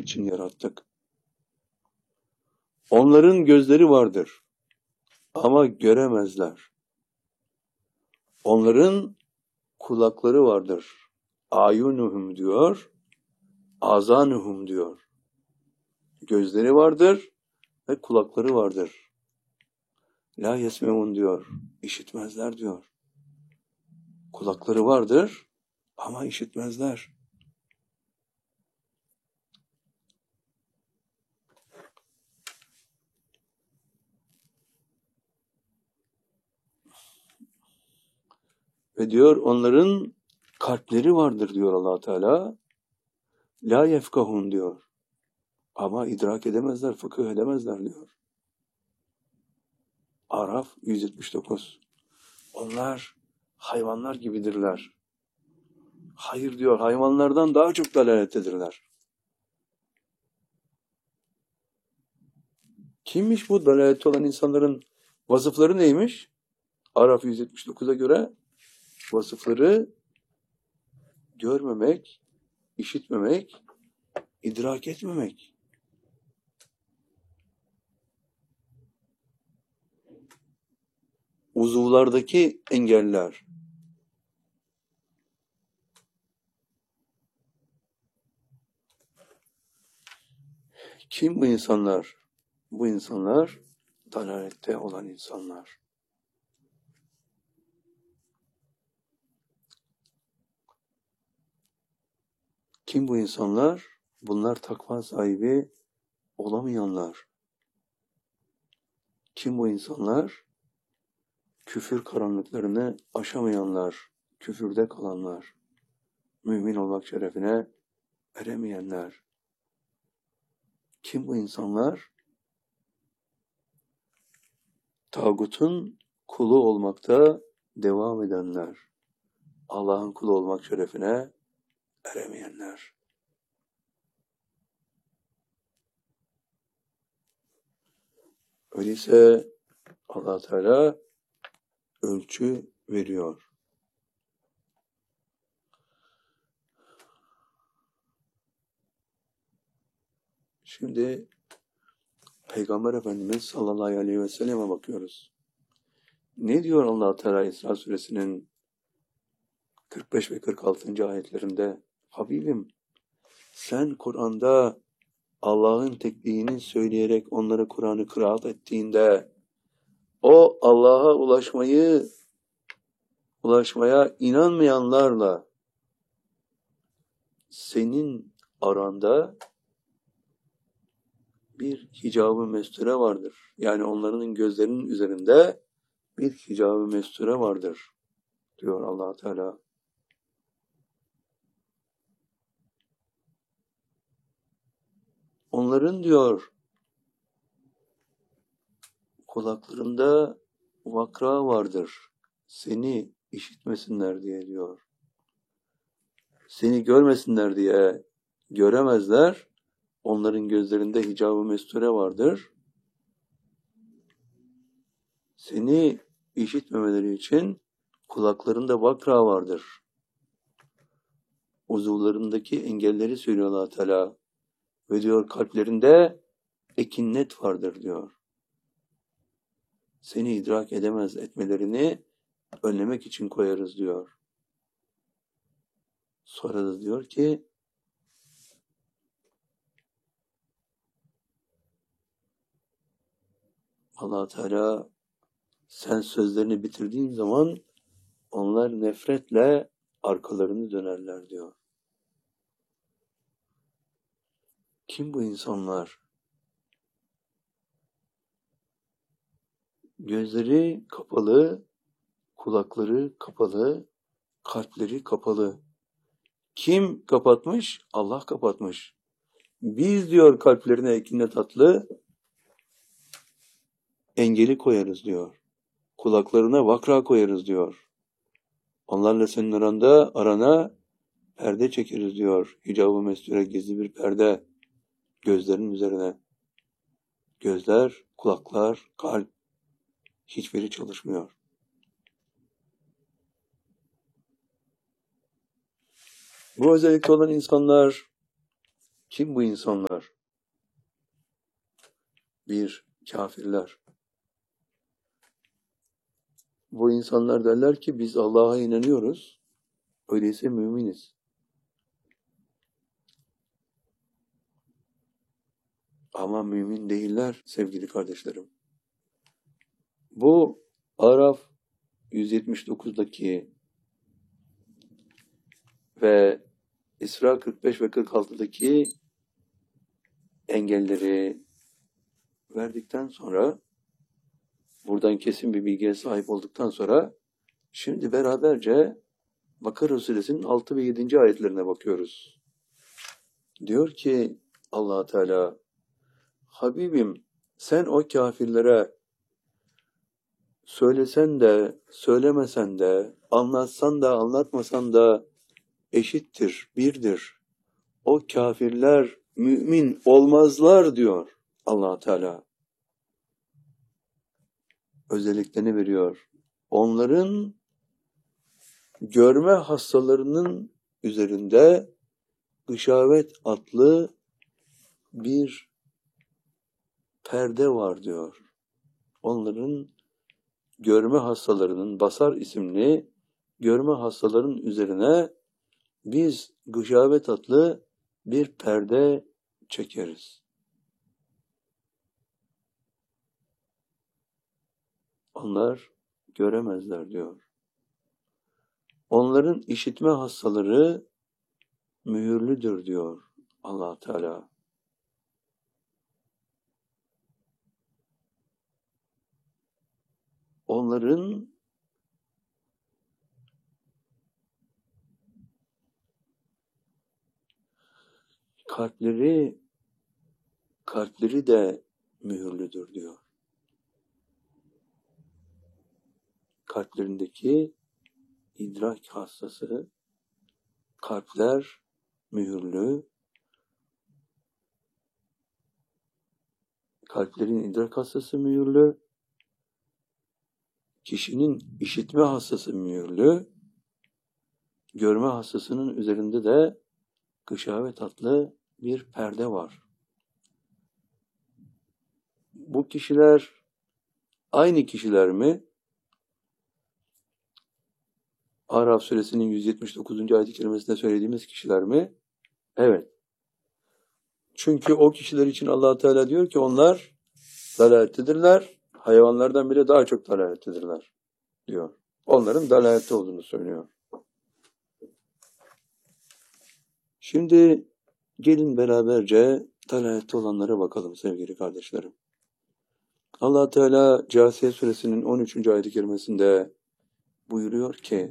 için yarattık. Onların gözleri vardır ama göremezler. Onların kulakları vardır. Ayunuhum diyor, azanuhum diyor. Gözleri vardır ve kulakları vardır. La yesmeun diyor, işitmezler diyor. Kulakları vardır ama işitmezler. Ve diyor onların kalpleri vardır diyor Allah Teala. La yefkahun diyor. Ama idrak edemezler, fıkıh edemezler diyor. Araf 179. Onlar hayvanlar gibidirler. Hayır diyor, hayvanlardan daha çok dalalettedirler. Kimmiş bu dalalette olan insanların vasıfları neymiş? Araf 179'a göre vasıfları görmemek, işitmemek, idrak etmemek. Uzuvlardaki engeller. Kim bu insanlar? Bu insanlar dalalette olan insanlar. Kim bu insanlar? Bunlar takva sahibi olamayanlar. Kim bu insanlar? Küfür karanlıklarını aşamayanlar, küfürde kalanlar, mümin olmak şerefine eremeyenler. Kim bu insanlar? Tağutun kulu olmakta devam edenler, Allah'ın kulu olmak şerefine eremeyenler. Öyleyse Allah Teala ölçü veriyor. Şimdi Peygamber Efendimiz sallallahu aleyhi ve selleme bakıyoruz. Ne diyor Allah Teala İsra suresinin 45 ve 46. ayetlerinde? Habibim, sen Kur'an'da Allah'ın tekliğini söyleyerek onlara Kur'an'ı kıraat ettiğinde o Allah'a ulaşmaya inanmayanlarla senin aranda bir hicab-ı mesture vardır. Yani onların gözlerinin üzerinde bir hicab-ı mesture vardır diyor Allah Teala. Onların diyor kulaklarında vakra vardır. Seni işitmesinler diye diyor. Seni görmesinler diye göremezler. Onların gözlerinde hicab-ı mesture vardır. Seni işitmemeleri için kulaklarında vakra vardır. Uzuvlarındaki engelleri söylüyor Allah Teala. Ve diyor kalplerinde ekinnet vardır diyor. Seni idrak edemez etmelerini önlemek için koyarız diyor. Sonra da diyor ki Allah Teala sen sözlerini bitirdiğin zaman onlar nefretle arkalarını dönerler diyor. Kim bu insanlar? Gözleri kapalı, kulakları kapalı, kalpleri kapalı. Kim kapatmış? Allah kapatmış. Biz diyor kalplerine ekinle tatlı engeli koyarız diyor. Kulaklarına vakra koyarız diyor. Onlarla senin arana perde çekeriz diyor. Hicab-ı mesture gizli bir perde gözlerin üzerine. Gözler, kulaklar, kalp hiçbiri çalışmıyor. Bu özellikle olan insanlar Kim bu insanlar? Bir, kafirler. Bu insanlar derler ki biz Allah'a inanıyoruz. Öyleyse müminiz. Ama mümin değiller sevgili kardeşlerim. Bu Araf 179'daki ve İsra 45 ve 46'daki engelleri verdikten sonra, buradan kesin bir bilgiye sahip olduktan sonra, şimdi beraberce Bakara Suresinin 6 ve 7. ayetlerine bakıyoruz. Diyor ki Allah Teala, Habibim sen o kafirlere söylesen de söylemesen de, anlatsan da anlatmasan da eşittir, birdir. O kafirler mümin olmazlar diyor Allah Teala. Özelliklerini veriyor. Onların görme hastalarının üzerinde gışavet adlı bir perde var diyor. Onların görme hastalarının, basar isimli görme hastalarının üzerine biz gışavet adlı bir perde çekeriz. Onlar göremezler diyor. Onların işitme hastaları mühürlüdür diyor Allah Teala. Onların kalpleri de mühürlüdür diyor. Kalplerindeki idrak hastası, kalpler mühürlü, kalplerin idrak hastası mühürlü, kişinin işitme hastası mühürlü, görme hastasının üzerinde de gışavet adlı bir perde var. Bu kişiler aynı kişiler mi? Araf suresinin 179. ayet-i kerimesinde söylediğimiz kişiler mi? Evet. Çünkü o kişiler için Allah Teala diyor ki onlar dalalettedirler. Hayvanlardan bile daha çok dalalettedirler diyor. Onların dalalette olduğunu söylüyor. Şimdi gelin beraberce dalalette olanlara bakalım sevgili kardeşlerim. Allah Teala Câsiye suresinin 13. ayet-i kerimesinde buyuruyor ki,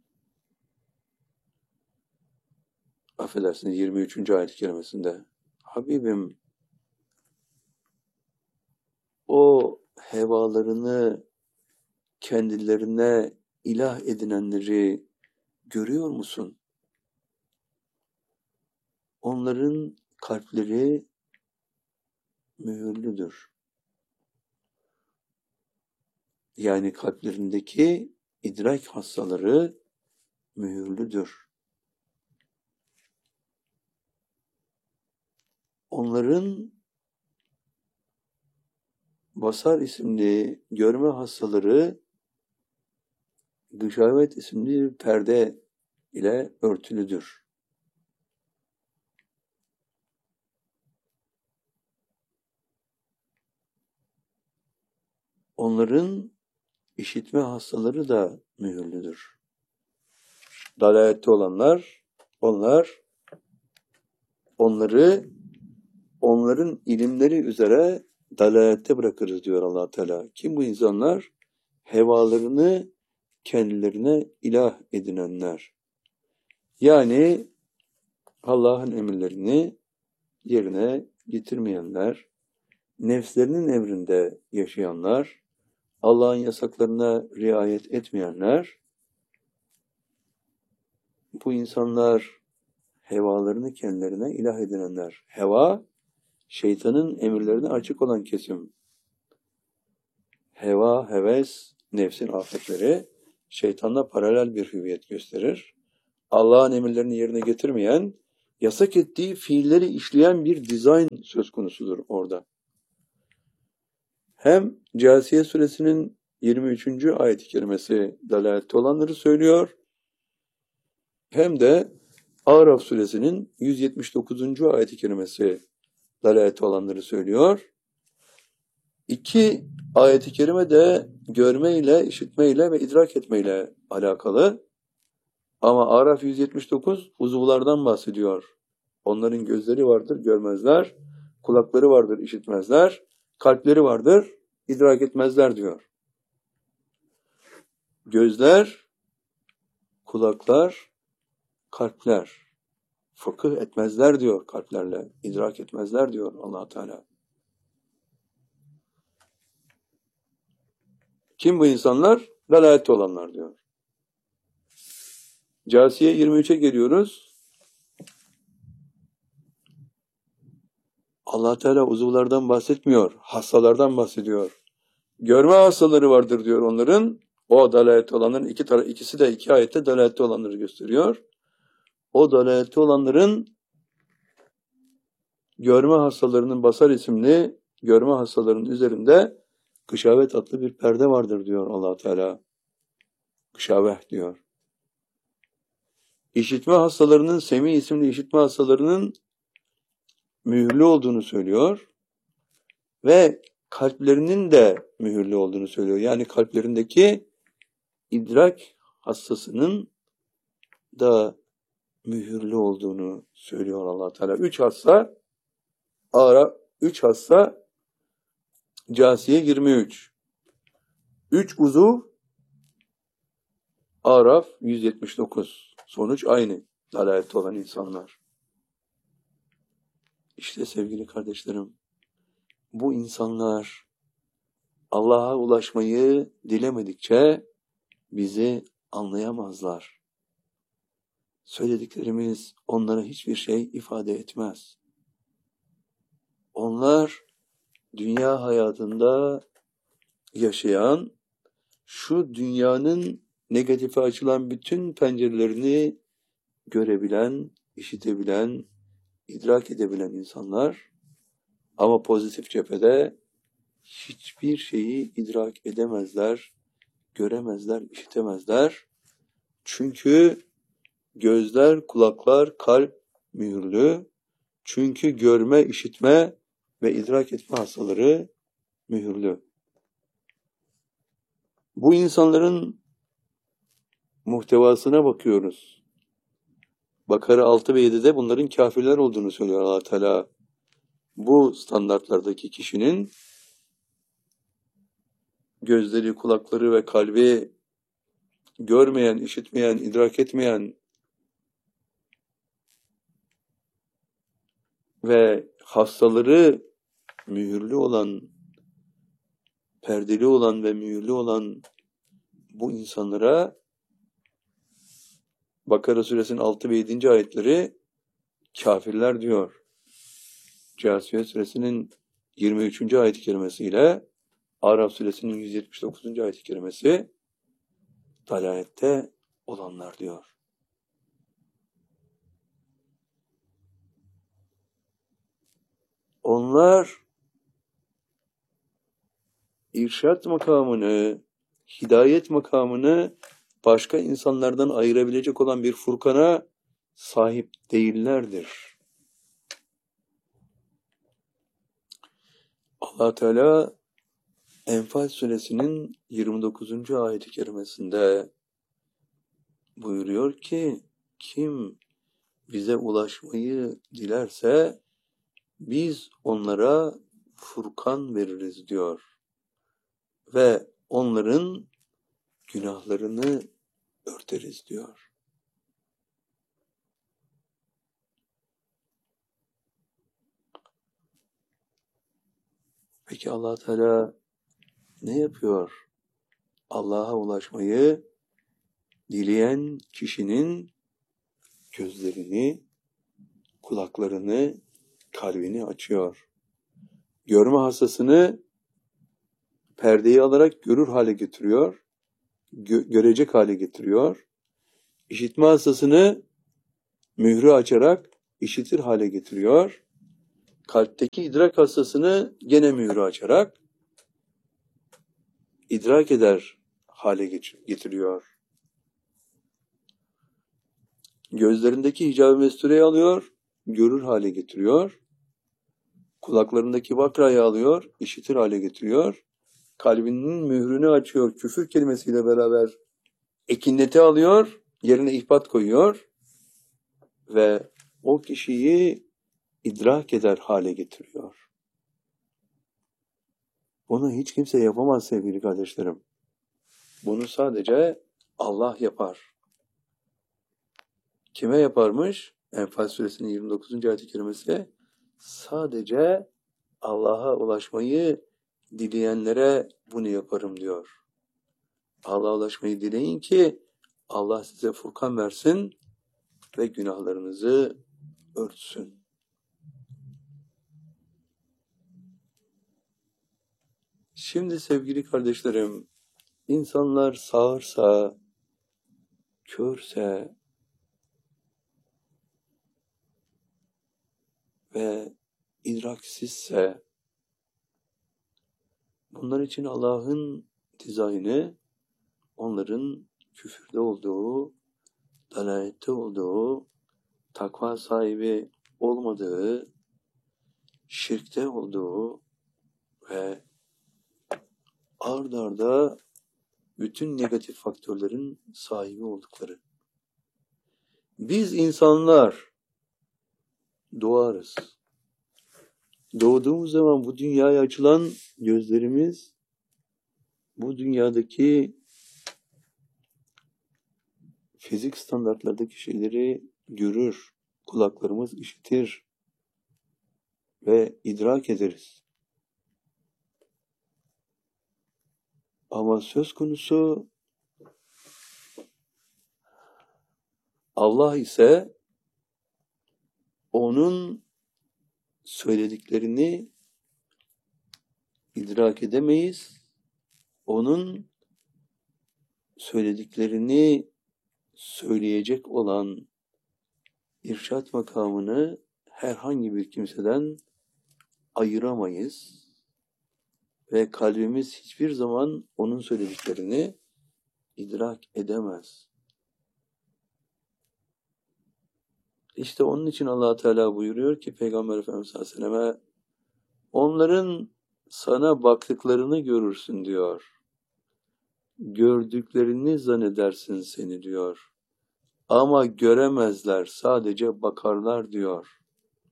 affedersiniz 23. ayet-i kerimesinde, Habibim o hevalarını kendilerine ilah edinenleri görüyor musun? Onların kalpleri mühürlüdür. Yani kalplerindeki idrak hastaları mühürlüdür. Onların basar isimli görme hastaları gışavet isimli bir perde ile örtülüdür. Onların işitme hastaları da mühürlüdür. Dalalette olanlar, onların ilimleri üzere dalalette bırakırız diyor Allah Teala. Kim bu insanlar? Hevalarını kendilerine ilah edinenler. Yani Allah'ın emirlerini yerine getirmeyenler, nefslerinin emrinde yaşayanlar, Allah'ın yasaklarına riayet etmeyenler, bu insanlar hevalarını kendilerine ilah edinenler. Heva, şeytanın emirlerine açık olan kesim. Heva, heves, nefsin afetleri şeytanla paralel bir hüviyet gösterir. Allah'ın emirlerini yerine getirmeyen, yasak ettiği fiilleri işleyen bir dizayn söz konusudur orada. Hem Câsiye suresinin 23. ayet-i kerimesi dalalette olanları söylüyor, hem de Araf suresinin 179. ayet-i kerimesi dalalette olanları söylüyor. İki ayet-i kerime de görmeyle, işitmeyle ve idrak etmeyle alakalı. Ama Araf 179 uzuvlardan bahsediyor. Onların gözleri vardır, görmezler. Kulakları vardır, işitmezler. Kalpleri vardır, idrak etmezler diyor. Gözler, kulaklar, kalpler. Fıkıh etmezler diyor kalplerle. İdrak etmezler diyor Allah Teala. Kim bu insanlar? Dalalette olanlar diyor. Câsiye 23'e geliyoruz. Allah Teala uzuvlardan bahsetmiyor, hastalardan bahsediyor. Görme hastaları vardır diyor onların. O dalalette olanların ikisi de iki ayette dalalette olanları gösteriyor. O dalalette olanların görme hastalarının basar isimli görme hastalarının üzerinde gışavet adlı bir perde vardır diyor Allah Teala. Gışaveh diyor. İşitme hastalarının, semi isimli işitme hastalarının mühürlü olduğunu söylüyor ve kalplerinin de mühürlü olduğunu söylüyor. Yani kalplerindeki idrak hastasının da mühürlü olduğunu söylüyor Allah Teala. Üç hassa Câsiye 23. 3 uzuv Araf 179. Sonuç aynı. Dalalette olan insanlar. İşte sevgili kardeşlerim, bu insanlar Allah'a ulaşmayı dilemedikçe bizi anlayamazlar. Söylediklerimiz onlara hiçbir şey ifade etmez. Onlar dünya hayatında yaşayan, şu dünyanın negatife açılan bütün pencerelerini görebilen, işitebilen, idrak edebilen insanlar, ama pozitif cephede hiçbir şeyi idrak edemezler, göremezler, işitemezler. Çünkü gözler, kulaklar, kalp mühürlü. Çünkü görme, işitme ve idrak etme hastaları mühürlü. Bu insanların muhtevasına bakıyoruz. Bakara 6 ve 7'de bunların kafirler olduğunu söylüyor Allah Teala. Bu standartlardaki kişinin gözleri, kulakları ve kalbi görmeyen, işitmeyen, idrak etmeyen ve hastaları mühürlü olan, perdeli olan ve mühürlü olan bu insanlara Bakara suresinin 6 ve 7. ayetleri kafirler diyor. Câsiye suresinin 23. ayet-i kerimesiyle Araf suresinin 179. ayet-i kerimesi dalalette olanlar diyor. Onlar irşat makamını, hidayet makamını başka insanlardan ayırabilecek olan bir Furkan'a sahip değillerdir. Allah Teala Enfal suresinin 29. ayet-i kerimesinde buyuruyor ki, kim bize ulaşmayı dilerse biz onlara Furkan veririz diyor. Ve onların günahlarını örteriz diyor. Peki Allah Teala ne yapıyor? Allah'a ulaşmayı dileyen kişinin gözlerini, kulaklarını, kalbini açıyor. Görme hastasını perdeyi alarak görür hale getiriyor. Görecek hale getiriyor. İşitme hastasını mührü açarak işitir hale getiriyor. Kalpteki idrak hastasını gene mührü açarak idrak eder hale getiriyor. Gözlerindeki hicab-ı mestureyi alıyor, görür hale getiriyor. Kulaklarındaki vakrayı alıyor, işitir hale getiriyor. Kalbinin mührünü açıyor, küfür kelimesiyle beraber ekineti alıyor, yerine ihbat koyuyor ve o kişiyi idrak eder hale getiriyor. Bunu hiç kimse yapamaz sevgili kardeşlerim. Bunu sadece Allah yapar. Kime yaparmış? Enfal suresinin 29. ayet-i kerimesi sadece Allah'a ulaşmayı dileyenlere bunu yaparım diyor. Allah'a ulaşmayı dileyin ki Allah size Furkan versin ve günahlarınızı örtsün. Şimdi sevgili kardeşlerim, insanlar sağırsa, körse ve idraksizse, bunlar için Allah'ın dizaynı onların küfürde olduğu, dalalette olduğu, takva sahibi olmadığı, şirkte olduğu ve ard arda bütün negatif faktörlerin sahibi oldukları. Biz insanlar doğarız. Doğduğumuz zaman bu dünyaya açılan gözlerimiz bu dünyadaki fizik standartlardaki şeyleri görür, kulaklarımız işitir ve idrak ederiz. Ama söz konusu Allah ise onun söylediklerini idrak edemeyiz. Onun söylediklerini söyleyecek olan irşat makamını herhangi bir kimseden ayıramayız. Ve kalbimiz hiçbir zaman onun söylediklerini idrak edemez. İşte onun için Allah Teala buyuruyor ki Peygamber Efendimiz sallallahu aleyhi ve selleme onların sana baktıklarını görürsün diyor. Gördüklerini zannedersin seni diyor. Ama göremezler, sadece bakarlar diyor.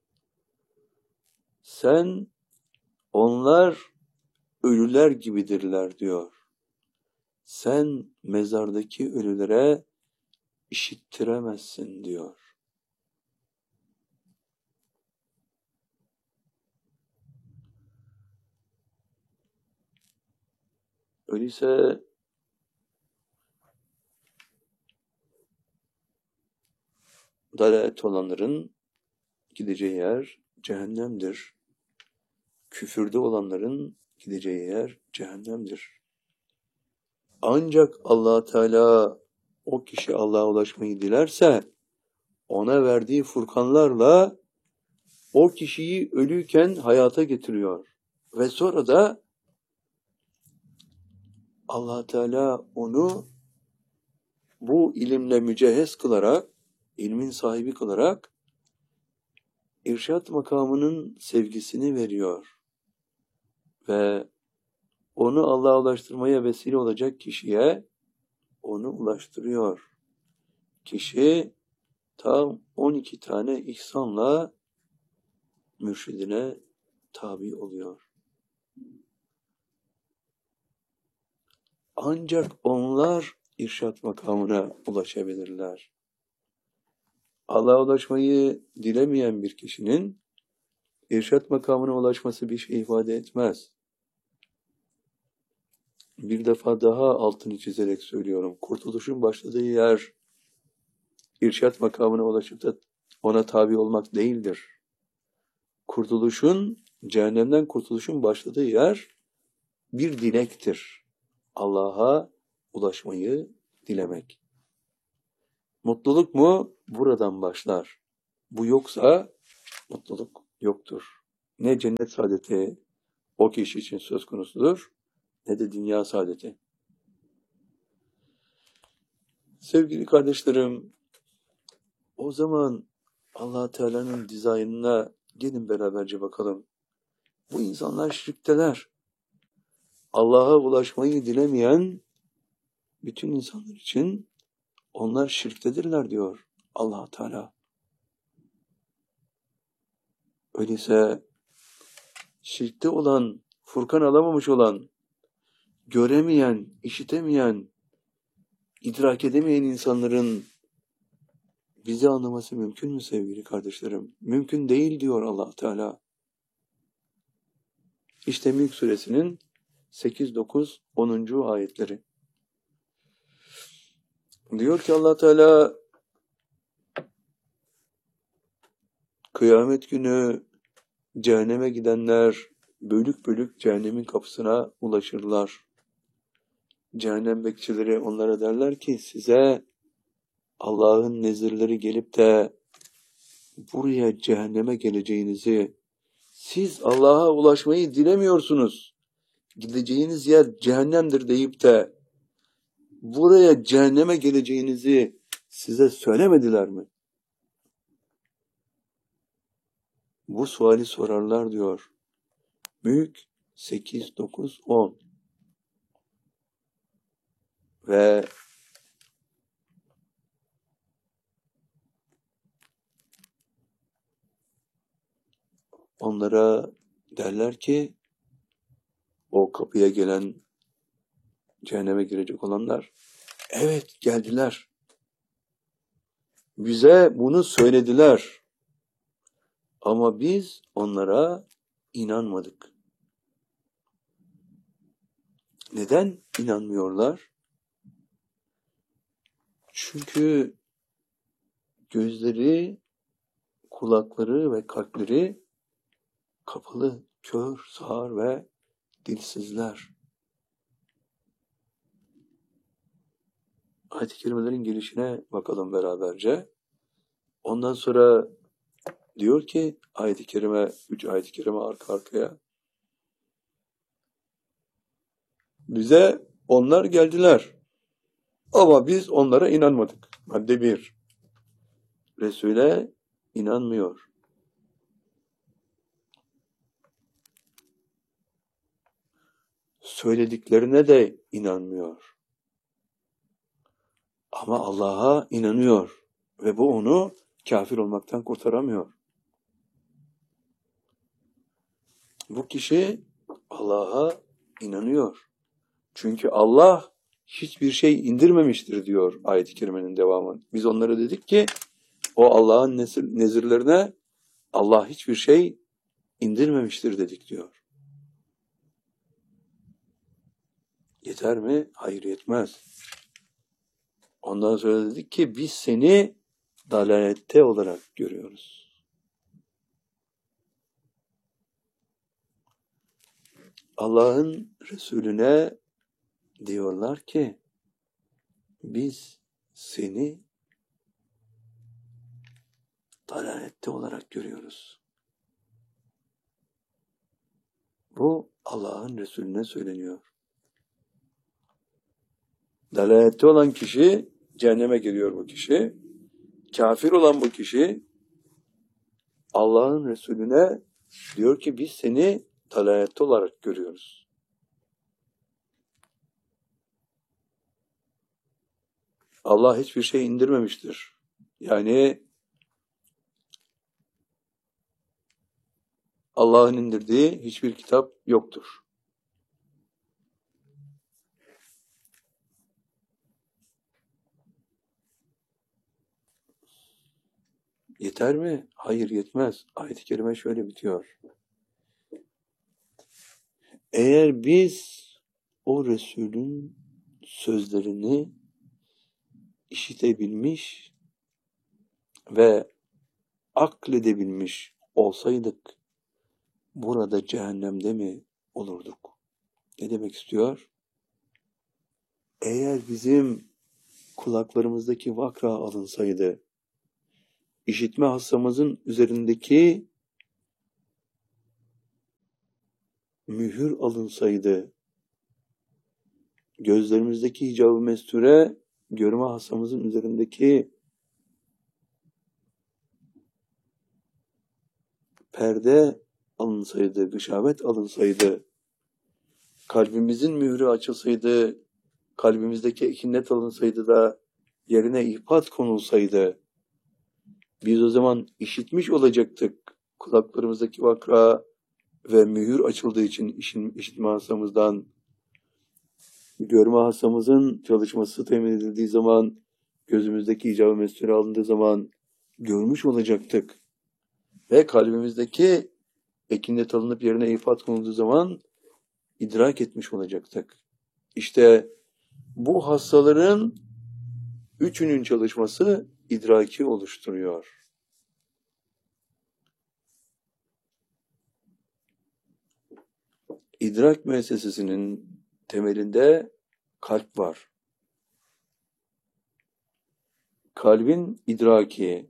Onlar ölüler gibidirler diyor. Sen mezardaki ölülere işittiremezsin diyor. Öyleyse dalalet olanların gideceği yer cehennemdir. Küfürde olanların gideceği yer cehennemdir. Ancak Allah Teala o kişi Allah'a ulaşmayı dilerse ona verdiği furkanlarla o kişiyi ölüyken hayata getiriyor. Ve sonra da Allah Teala onu bu ilimle mücehhez kılarak, ilmin sahibi kılarak irşat makamının sevgisini veriyor. Ve onu Allah'a ulaştırmaya vesile olacak kişiye onu ulaştırıyor. Kişi tam 12 tane ihsanla mürşidine tabi oluyor. Ancak onlar irşat makamına ulaşabilirler. Allah'a ulaşmayı dilemeyen bir kişinin irşat makamına ulaşması bir şey ifade etmez. Bir defa daha altını çizerek söylüyorum. Kurtuluşun başladığı yer irşat makamına ulaşıp da ona tabi olmak değildir. Cehennemden kurtuluşun başladığı yer bir dilektir. Allah'a ulaşmayı dilemek. Mutluluk mu? Buradan başlar. Bu yoksa mutluluk yoktur. Ne cennet saadeti o kişi için söz konusudur, ne de dünya saadeti. Sevgili kardeşlerim, o zaman Allah Teala'nın dizaynına gelin beraberce bakalım. Bu insanlar şirkteler. Allah'a ulaşmayı dilemeyen bütün insanlar için onlar şirktedirler diyor Allah Teala. Öyleyse şirkte olan, Furkan alamamış olan, göremeyen, işitemeyen, idrak edemeyen insanların bizi anlaması mümkün mü sevgili kardeşlerim? Mümkün değil diyor Allah Teala. İşte Mülk Suresinin 8, 9, 10. ayetleri. Diyor ki Allah Teala, kıyamet günü cehenneme gidenler bölük bölük cehennemin kapısına ulaşırlar. Cehennem bekçileri onlara derler ki, size Allah'ın nezirleri gelip de buraya cehenneme geleceğinizi, siz Allah'a ulaşmayı dilemiyorsunuz, gideceğiniz yer cehennemdir deyip de buraya cehenneme geleceğinizi size söylemediler mi? Bu suali sorarlar diyor. Mülk 8, 9, 10. Ve onlara derler ki, o kapıya gelen, cehenneme girecek olanlar, evet geldiler. Bize bunu söylediler. Ama biz onlara inanmadık. Neden inanmıyorlar? Çünkü gözleri, kulakları ve kalpleri kapalı, kör, sağır ve dilsizler. Ayet-i kerimelerin gelişine bakalım beraberce. Ondan sonra diyor ki ayet-i kerime, 3 ayet-i kerime arka arkaya, bize onlar geldiler ama biz onlara inanmadık. Madde 1. Resul'e inanmıyor. Söylediklerine de inanmıyor. Ama Allah'a inanıyor ve bu onu kafir olmaktan kurtaramıyor. Bu kişi Allah'a inanıyor. Çünkü Allah hiçbir şey indirmemiştir diyor ayet-i kerimenin devamı. Biz onlara dedik ki o Allah'ın nezirlerine Allah hiçbir şey indirmemiştir dedik diyor. Yeter mi? Hayır, yetmez. Ondan sonra dedik ki biz seni dalalette olarak görüyoruz. Allah'ın Resulüne diyorlar ki biz seni dalalette olarak görüyoruz. Bu Allah'ın Resulüne söyleniyor. Dalalette olan kişi cehenneme giriyor bu kişi. Kafir olan bu kişi Allah'ın Resulüne diyor ki biz seni dalalette olarak görüyoruz. Allah hiçbir şey indirmemiştir. Yani Allah'ın indirdiği hiçbir kitap yoktur. Yeter mi? Hayır, yetmez. Ayet-i kerime şöyle bitiyor. Eğer biz o Resulün sözlerini işitebilmiş ve akledebilmiş olsaydık burada cehennemde mi olurduk? Ne demek istiyor? Eğer bizim kulaklarımızdaki vakra alınsaydı, işitme hassamızın üzerindeki mühür alınsaydı, gözlerimizdeki hicab-ı mesture, görme hassamızın üzerindeki perde alınsaydı, gışavet alınsaydı, kalbimizin mührü açılsaydı, kalbimizdeki ekinnet alınsaydı da yerine ihpat konulsaydı, biz o zaman işitmiş olacaktık. Kulaklarımızdaki vakra ve mühür açıldığı için işitme hassamızdan, görme hassamızın çalışması temin edildiği zaman, gözümüzdeki icab-ı mesture alındığı zaman görmüş olacaktık. Ve kalbimizdeki ekinnet alınıp yerine ifat konulduğu zaman idrak etmiş olacaktık. İşte bu hassaların üçünün çalışması idraki oluşturuyor. İdrak müessesesinin temelinde kalp var. Kalbin idraki,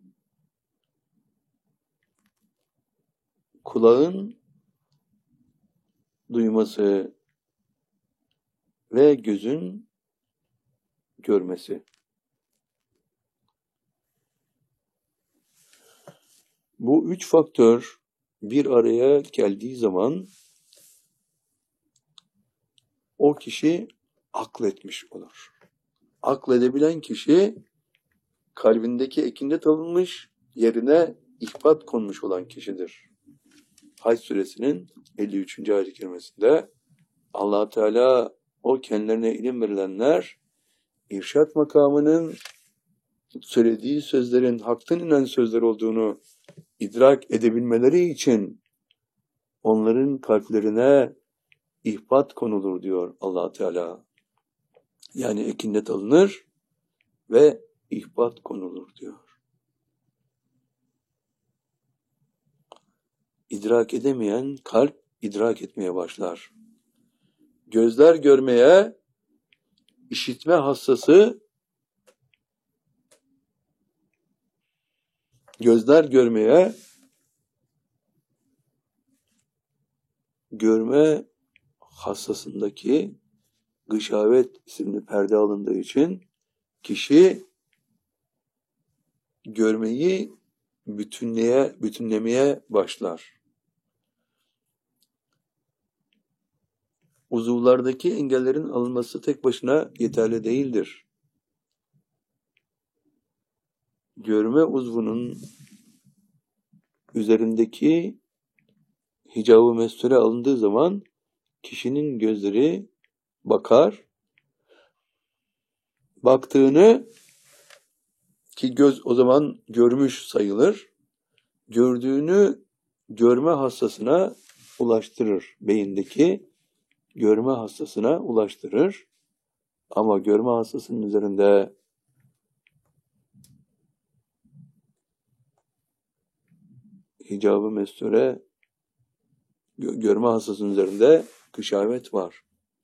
kulağın duyması ve gözün görmesi. Bu üç faktör bir araya geldiği zaman o kişi akletmiş olur. Akledebilen kişi kalbindeki ekindet alınmış, yerine ihbat konmuş olan kişidir. Hac suresinin 53. ayet-i kerimesinde Allah Teala o kendilerine ilim verilenler irşat makamının söylediği sözlerin haktan inen sözler olduğunu idrak edebilmeleri için onların kalplerine ihbat konulur diyor Allah Teala. Yani ekindet alınır ve ihbat konulur diyor. İdrak edemeyen kalp idrak etmeye başlar. Gözler görmeye, işitme hassası, gözler görmeye, görme hassasındaki gışavet isimli perde alındığı için kişi görmeyi bütünlemeye başlar. Uzuvlardaki engellerin alınması tek başına yeterli değildir. Görme uzvunun üzerindeki hicab-ı mesture alındığı zaman kişinin gözleri bakar. Baktığını, ki göz o zaman görmüş sayılır, gördüğünü görme hassasına ulaştırır. Beyindeki görme hassasına ulaştırır. Ama görme hassasının üzerinde hicab-ı mesture, görme hassasının üzerinde gışavet var.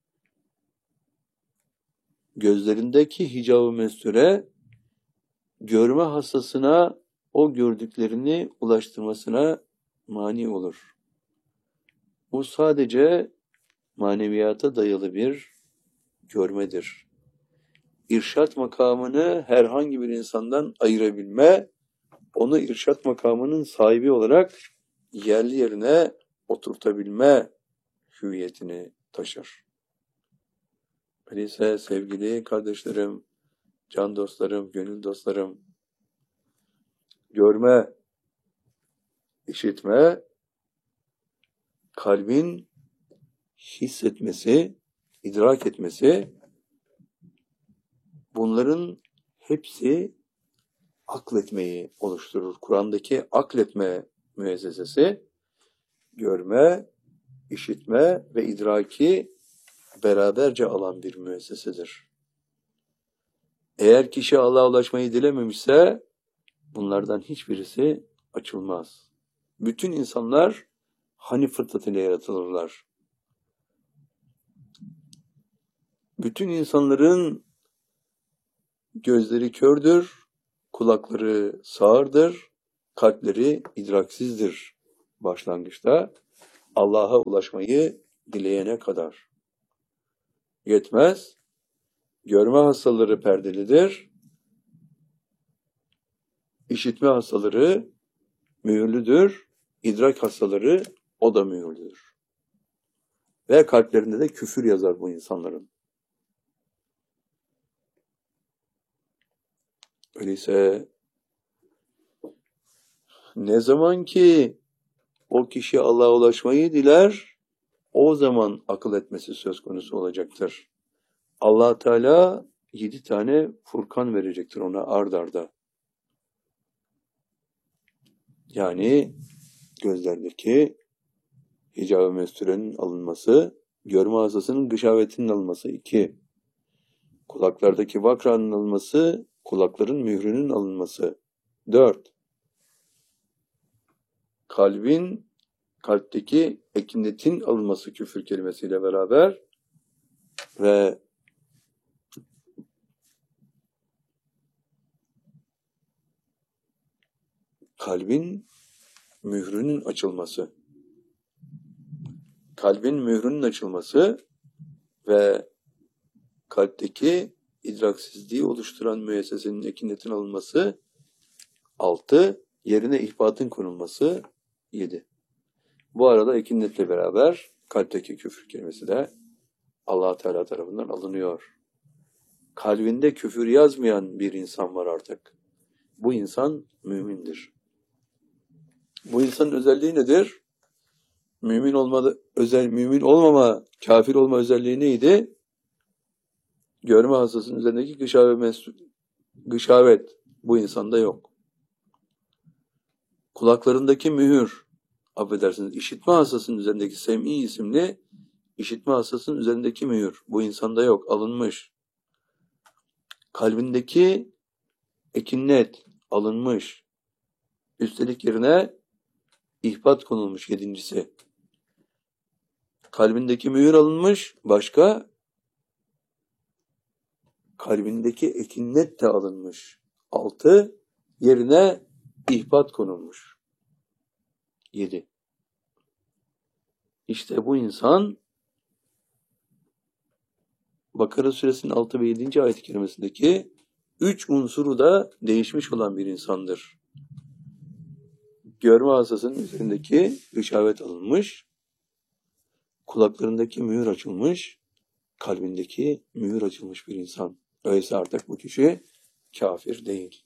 Gözlerindeki hicab-ı mesture görme hassasına o gördüklerini ulaştırmasına mani olur. Bu sadece maneviyata dayalı bir görmedir. İrşat makamını herhangi bir insandan ayırabilme, onu irşat makamının sahibi olarak yerli yerine oturtabilme hüviyetini taşır. Öyleyse sevgili kardeşlerim, can dostlarım, gönül dostlarım, görme, işitme, kalbin hissetmesi, idrak etmesi, bunların hepsi akletmeyi oluşturur. Kur'an'daki akletme müessesesi, görme, işitme ve idraki beraberce alan bir müessesedir. Eğer kişi Allah'a ulaşmayı dilememişse bunlardan hiçbirisi açılmaz. Bütün insanlar hani fırtlatıyla yaratılırlar. Bütün insanların gözleri kördür, kulakları sağırdır, kalpleri idraksizdir başlangıçta. Allah'a ulaşmayı dileyene kadar. Yetmez. Görme hastaları perdelidir. İşitme hastaları mühürlüdür. İdrak hastaları o da mühürlüdür. Ve kalplerinde de küfür yazar bu insanların. Öyleyse ne zaman ki o kişi Allah'a ulaşmayı diler, o zaman akıl etmesi söz konusu olacaktır. Allah Teala 7 tane Furkan verecektir ona ard arda. Yani gözlerdeki hicab-ı mesturenin alınması, görme hastasının gışavetinin alınması 2. Kulaklardaki vakranın alınması, kulakların mührünün alınması 4. Kalpteki ekinetin alınması küfür kelimesiyle beraber ve kalbin mührünün açılması. Kalbin mührünün açılması ve kalpteki idraksizliği oluşturan müessesenin ekinetin alınması 6. Yerine ihbatın konulması 7. Bu arada ekinetle beraber kalpteki küfür kelimesi de Allah Teala tarafından alınıyor. Kalbinde küfür yazmayan bir insan var artık. Bu insan mümindir. Bu insanın özelliği nedir? Mümin olmama, kafir olma özelliği neydi? Görme hastasının üzerindeki gışavet bu insanda yok. Kulaklarındaki mühür, affedersiniz, işitme hastasının üzerindeki sem'i isimli işitme hastasının üzerindeki mühür bu insanda yok, alınmış. Kalbindeki ekinnet alınmış. Üstelik yerine ihbat konulmuş 7.'si. Kalbindeki mühür alınmış, başka kalbindeki ekinnet de alınmış. 6. Yerine ihbat konulmuş. 7. İşte bu insan Bakara suresinin 6 ve 7. ayet-i kerimesindeki 3 unsuru da değişmiş olan bir insandır. Görme hastasının üzerindeki gışavet alınmış, kulaklarındaki mühür açılmış, kalbindeki mühür açılmış bir insan. Öyleyse artık bu kişi kafir değil.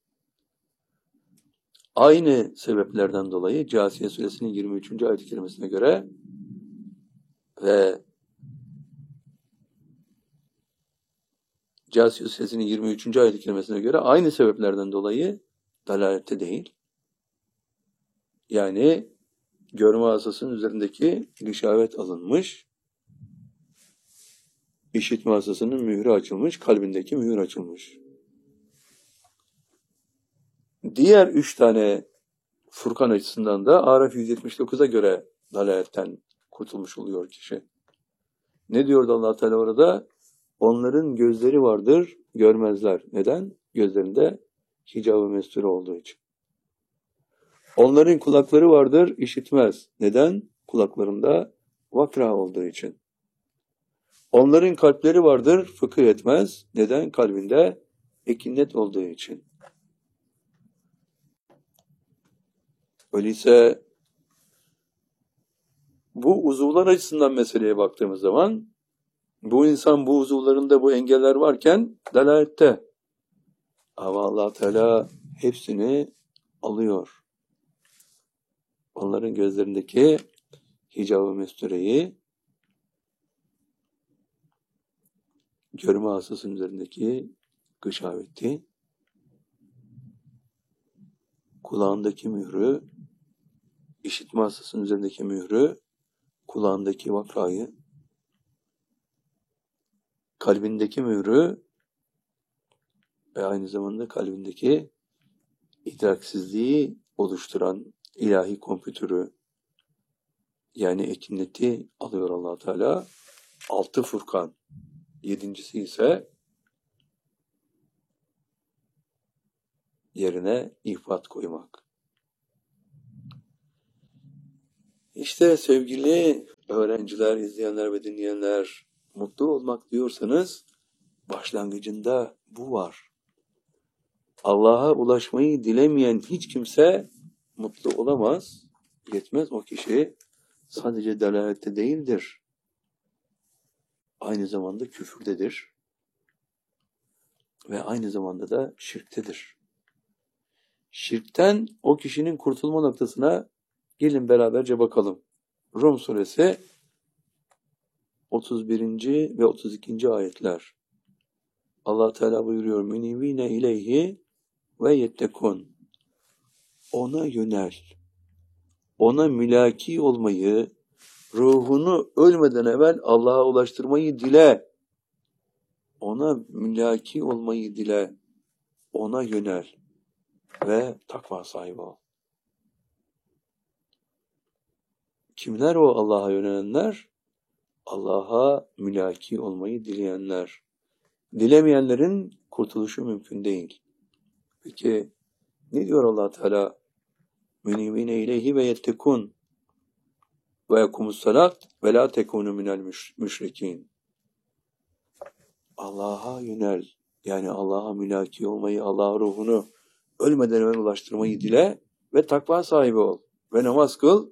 Aynı sebeplerden dolayı Câsiye suresinin 23. ayet-i kerimesine göre ve Câsiye suresinin 23. ayet-i kerimesine göre aynı sebeplerden dolayı dalalette değil. Yani görme hastasının üzerindeki gışavet alınmış, işitme hastasının mührü açılmış, kalbindeki mühür açılmış. Diğer 3 tane Furkan açısından da Araf 179'a göre dalaletten kurtulmuş oluyor kişi. Ne diyordu Allah Teala orada? Onların gözleri vardır, görmezler. Neden? Gözlerinde hicab-ı mesture olduğu için. Onların kulakları vardır, işitmez. Neden? Kulaklarında vakra olduğu için. Onların kalpleri vardır, fıkıh etmez. Neden? Kalbinde ekinnet olduğu için. Öyleyse bu uzuvlar açısından meseleye baktığımız zaman bu insan bu uzuvlarında bu engeller varken dalalette. Ama Allah Teala hepsini alıyor. Onların gözlerindeki hicab-ı mestureyi, görme hastasının üzerindeki gışaveti, kulağındaki mührü, işitme hastasının üzerindeki mührü, kulağındaki vakrayı, kalbindeki mührü ve aynı zamanda kalbindeki idraksizliği oluşturan ilahi kompütürü, yani ekineti alıyor Allah Teala. 6 Furkan. 7.'si ise yerine ihbat koymak. İşte sevgili öğrenciler, izleyenler ve dinleyenler, mutlu olmak diyorsanız başlangıcında bu var. Allah'a ulaşmayı dilemeyen hiç kimse mutlu olamaz. Yetmez, o kişi sadece dalalette değildir. Aynı zamanda küfürdedir. Ve aynı zamanda da şirktedir. Şirkten o kişinin kurtulma noktasına gelin beraberce bakalım. Rum suresi 31. ve 32. ayetler. Allah Teala buyuruyor: "Münibine ileyhi ve yettekun." Ona yönel. Ona mülaki olmayı, ruhunu ölmeden evvel Allah'a ulaştırmayı dile. Ona mülaki olmayı dile. Ona yönel ve takva sahibi ol. Kimler o Allah'a yönelenler? Allah'a mülaki olmayı dileyenler. Dilemeyenlerin kurtuluşu mümkün değil. Peki ne diyor Allah Teala? Münibine ileyhi ve yettekun ve yekumus salat ve la tekunu minel müşrikin. Allah'a yönel. Yani Allah'a mülaki olmayı, Allah'a ruhunu ölmeden evvel ulaştırmayı dile ve takva sahibi ol. Ve namaz kıl.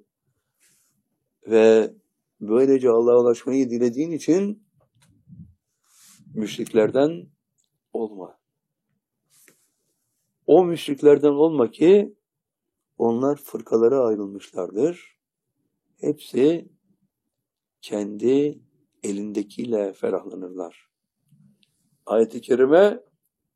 Ve böylece Allah'a ulaşmayı dilediğin için müşriklerden olma. O müşriklerden olma ki onlar fırkalara ayrılmışlardır. Hepsi kendi elindekiyle ferahlanırlar. Ayet-i kerime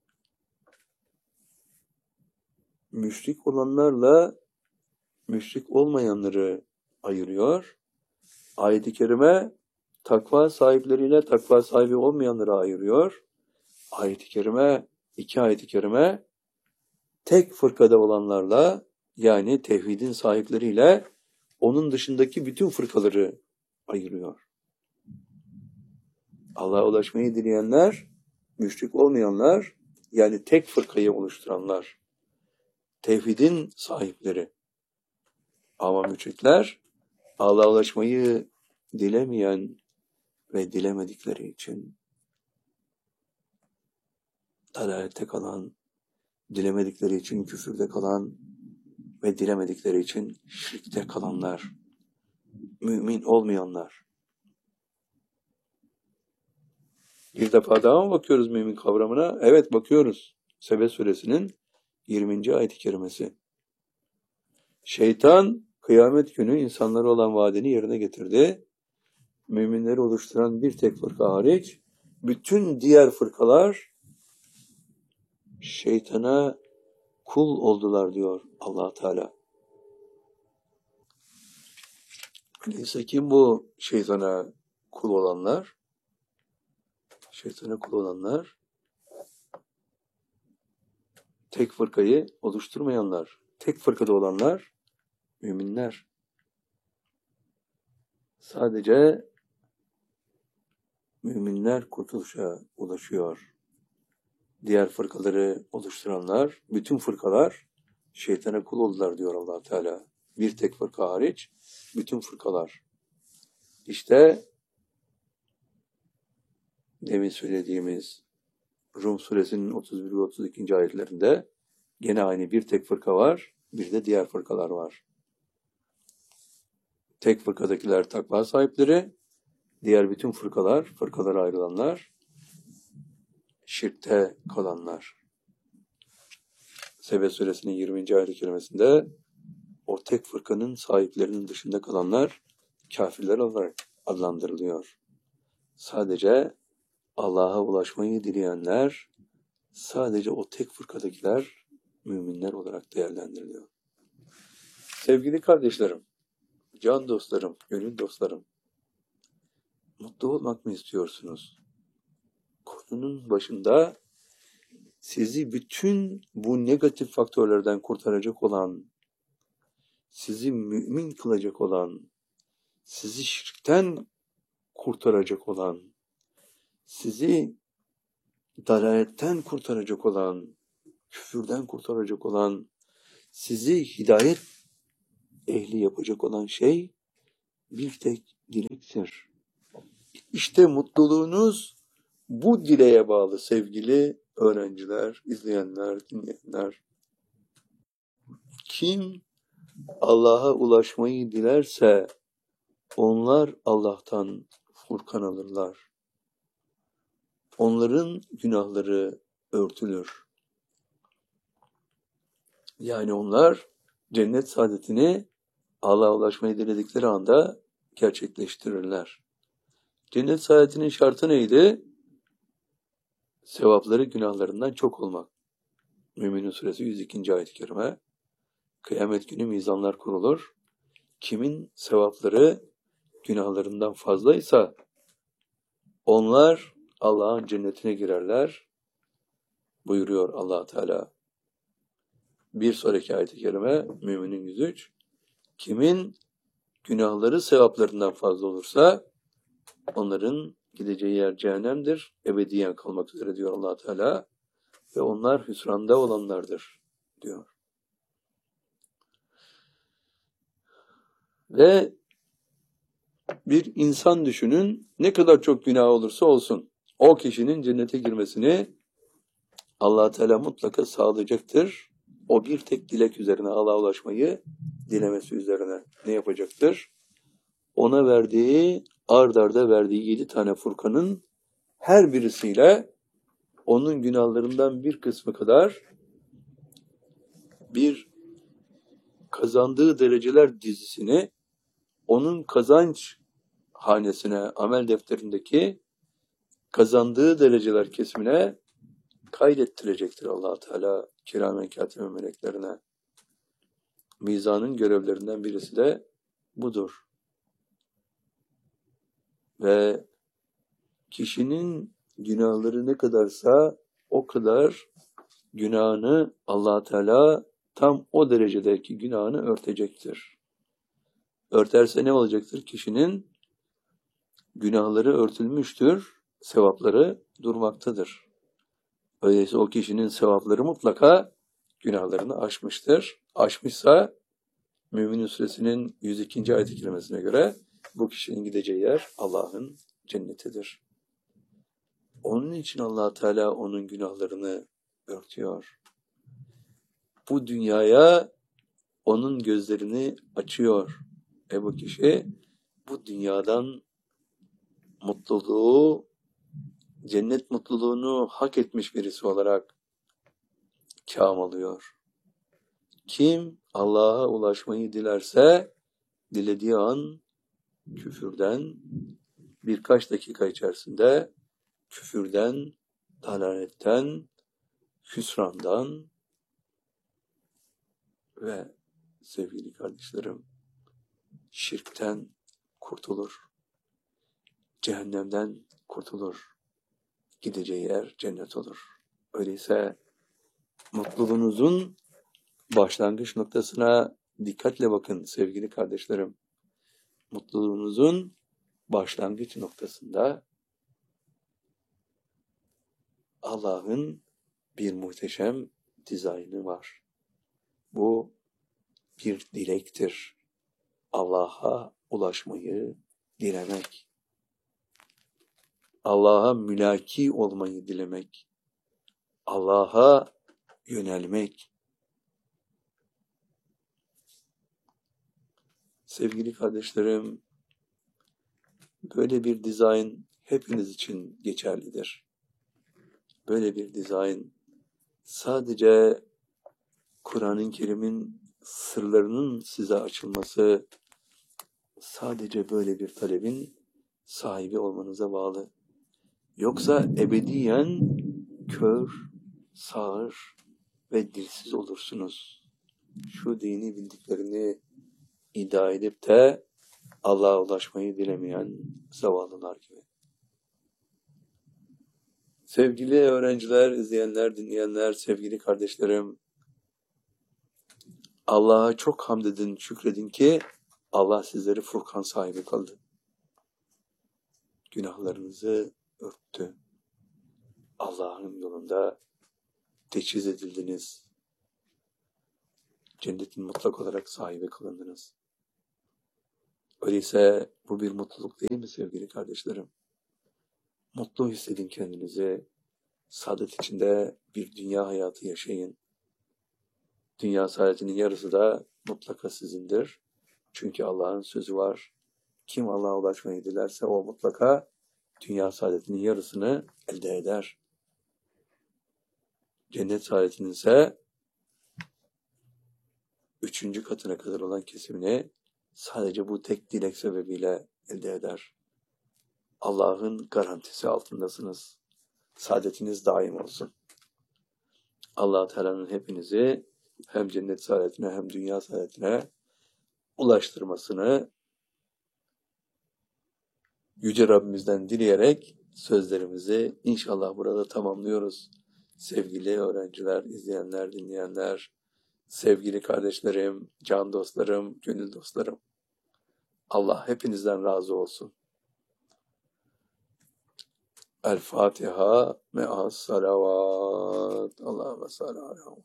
müşrik olanlarla müşrik olmayanları ayırıyor. Ayet-i kerime takva sahipleriyle takva sahibi olmayanları ayırıyor. Ayet-i kerime, iki ayet-i kerime tek fırkada olanlarla, yani tevhidin sahipleriyle onun dışındaki bütün fırkaları ayırıyor. Allah'a ulaşmayı dileyenler, müşrik olmayanlar, yani tek fırkayı oluşturanlar, tevhidin sahipleri. Ama müşrikler Allah'a ulaşmayı dilemeyen ve dilemedikleri için dalalette kalan, dilemedikleri için küfürde kalan ve dilemedikleri için şirkte kalanlar, mümin olmayanlar. Bir defa daha mı bakıyoruz mümin kavramına? Evet, bakıyoruz. Sebe suresinin 20. ayet-i kerimesi. Şeytan kıyamet günü insanlara olan vaadini yerine getirdi. Müminleri oluşturan bir tek fırka hariç bütün diğer fırkalar şeytana kul oldular diyor Allah Teala. Neyse kim bu şeytana kul olanlar? Şeytana kul olanlar tek fırkayı oluşturmayanlar, tek fırkada olanlar müminler. Sadece müminler kurtuluşa ulaşıyor. Diğer fırkaları oluşturanlar, bütün fırkalar şeytana kul oldular diyor Allah Teala. Bir tek fırka hariç bütün fırkalar. İşte demin söylediğimiz Rum suresinin 31 ve 32. ayetlerinde gene aynı bir tek fırka var, bir de diğer fırkalar var. Tek fırkadakiler takva sahipleri, diğer bütün fırkalar, fırkalara ayrılanlar, şirkte kalanlar. Sebe suresinin 20. ayet-i kerimesinde o tek fırkanın sahiplerinin dışında kalanlar kafirler olarak adlandırılıyor. Sadece Allah'a ulaşmayı dileyenler, sadece o tek fırkadakiler müminler olarak değerlendiriliyor. Sevgili kardeşlerim, can dostlarım, gönül dostlarım, mutlu olmak mı istiyorsunuz? Konunun başında sizi bütün bu negatif faktörlerden kurtaracak olan, sizi mümin kılacak olan, sizi şirkten kurtaracak olan, sizi dalaletten kurtaracak olan, küfürden kurtaracak olan, sizi hidayet ehli yapacak olan şey bir tek dilektir. İşte mutluluğunuz bu dileğe bağlı sevgili öğrenciler, izleyenler, dinleyenler. Kim Allah'a ulaşmayı dilerse onlar Allah'tan Furkan alırlar. Onların günahları örtülür. Yani onlar cennet saadetini Allah'a ulaşmayı diledikleri anda gerçekleştirirler. Cennet saadetinin şartı neydi? Sevapları günahlarından çok olmak. Müminun suresi 102. ayet-i kerime. Kıyamet günü mizanlar kurulur. Kimin sevapları günahlarından fazlaysa onlar Allah'ın cennetine girerler buyuruyor Allah Teala. Bir sonraki ayet-i kerime Müminun 103. Kimin günahları sevaplarından fazla olursa onların gideceği yer cehennemdir. Ebediyen kalmak üzere diyor Allah Teala. Ve onlar hüsranda olanlardır diyor. Ve bir insan düşünün, ne kadar çok günah olursa olsun o kişinin cennete girmesini Allah Teala mutlaka sağlayacaktır. O bir tek dilek üzerine, Allah'a ulaşmayı dilemesi üzerine ne yapacaktır? Ona verdiği, ard arda verdiği 7 tane Furkan'ın her birisiyle onun günahlarından bir kısmı kadar bir kazandığı dereceler dizisini onun kazanç hanesine, amel defterindeki kazandığı dereceler kesimine kaydettirecektir Allah Teala kiramen kâtibe meleklerine. Mizanın görevlerinden birisi de budur. Ve kişinin günahları ne kadarsa o kadar günahını Allah Teala tam o derecedeki günahını örtecektir. Örterse ne olacaktır? Kişinin günahları örtülmüştür, sevapları durmaktadır. Öyleyse o kişinin sevapları mutlaka günahlarını aşmıştır. Aşmışsa Müminun suresinin 102. ayet-i kerimesine göre bu kişinin gideceği yer Allah'ın cennetidir. Onun için Allah Teala onun günahlarını örtüyor. Bu dünyaya onun gözlerini açıyor. Bu kişi bu dünyadan mutluluğu, cennet mutluluğunu hak etmiş birisi olarak kâm alıyor. Kim Allah'a ulaşmayı dilerse dilediği an küfürden birkaç dakika içerisinde küfürden, dalaletten, hüsrandan ve sevgili kardeşlerim şirkten kurtulur. Cehennemden kurtulur. Gideceği yer cennet olur. Öyleyse mutluluğunuzun başlangıç noktasına dikkatle bakın sevgili kardeşlerim. Mutluluğunuzun başlangıç noktasında Allah'ın bir muhteşem dizaynı var. Bu bir dilektir. Allah'a ulaşmayı dilemek. Allah'a mülaki olmayı dilemek. Allah'a yönelmek. Sevgili kardeşlerim, böyle bir dizayn hepiniz için geçerlidir. Böyle bir dizayn sadece Kur'an-ı Kerim'in sırlarının size açılması, sadece böyle bir talebin sahibi olmanıza bağlı. Yoksa ebediyen kör, sağır ve dilsiz olursunuz. Şu dini bildiklerini iddia edip de Allah'a ulaşmayı dilemeyen zavallılar gibi. Sevgili öğrenciler, izleyenler, dinleyenler, sevgili kardeşlerim, Allah'a çok hamd edin, şükredin ki Allah sizleri Furkan sahibi kıldı. Günahlarınızı örttü. Allah'ın yolunda teçhiz edildiniz. Cennetin mutlak olarak sahibi kılındınız. Öyleyse bu bir mutluluk değil mi sevgili kardeşlerim? Mutlu hissedin kendinizi. Saadet içinde bir dünya hayatı yaşayın. Dünya saadetinin yarısı da mutlaka sizindir. Çünkü Allah'ın sözü var. Kim Allah'a ulaşmayı dilerse o mutlaka dünya saadetinin yarısını elde eder. Cennet saadetinin ise 3. katına kadar olan kesimini sadece bu tek dilek sebebiyle elde eder. Allah'ın garantisi altındasınız. Saadetiniz daim olsun. Allah Teala'nın hepinizi hem cennet saadetine hem dünya saadetine ulaştırmasını Yüce Rabbimizden dileyerek sözlerimizi inşallah burada tamamlıyoruz. Sevgili öğrenciler, izleyenler, dinleyenler, sevgili kardeşlerim, can dostlarım, gönül dostlarım. Allah hepinizden razı olsun. El Fatiha me'as salavat. Allahümme salli ala Muhammed.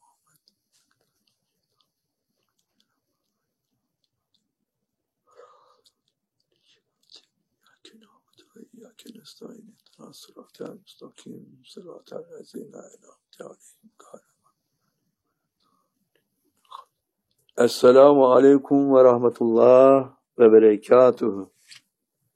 İyyâke nestaîn. İhdinâs sıratal mustakîm. Sıratal lezîne en'amte aleyhim. Esselamu aleyküm ve rahmetullah ve berekatuhu.